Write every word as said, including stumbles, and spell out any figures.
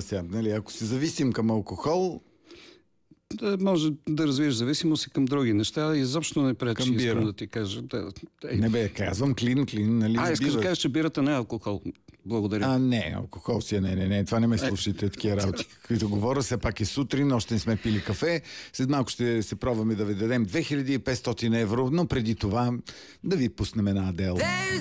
следва сега? Нали, ако си зависим към алкохол... Да, може да развиеш зависимост и към други неща. Изобщо не пречи, към бира. искам да ти кажа. Да, ей. Не бе, казвам клин, клин, нали? А, искаш бира. да кажеш, че бирата не е алкохол. Благодаря. А, не, алкохол си е, не, не, не, това не ме слушайте, такива работи, които говоря, все пак е сутрин, още не сме пили кафе, след малко ще се пробваме да ви дадем две хиляди и петстотин евро, но преди това да ви пуснем една Адел.